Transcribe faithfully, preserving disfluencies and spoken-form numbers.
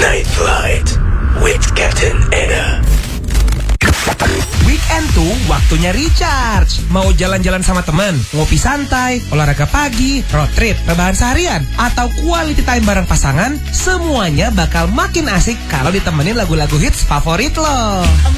Night Flight with Captain Eda. Weekend tuh waktunya recharge. Mau jalan-jalan sama teman, ngopi santai, olahraga pagi, road trip, rebahan seharian, atau quality time bareng pasangan, semuanya bakal makin asik kalau ditemenin lagu-lagu hits favorit lo.